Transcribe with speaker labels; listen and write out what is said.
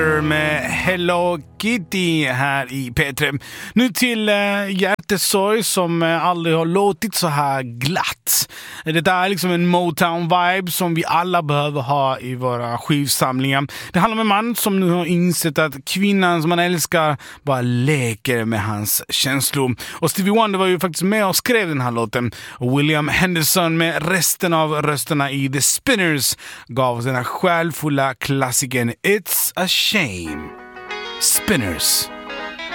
Speaker 1: med Hello Kitty här i P3. Nu till hjärtesorg som aldrig har låtit så här glatt. Det är liksom en Motown-vibe som vi alla behöver ha i våra skivsamlingar. Det handlar om en man som nu har insett att kvinnan som han älskar bara leker med hans känslor. Och Stevie Wonder var ju faktiskt med och skrev den här låten. Och William Henderson med resten av rösterna i The Spinners gav oss den här självfulla klassikern It's a Shame. Spinners.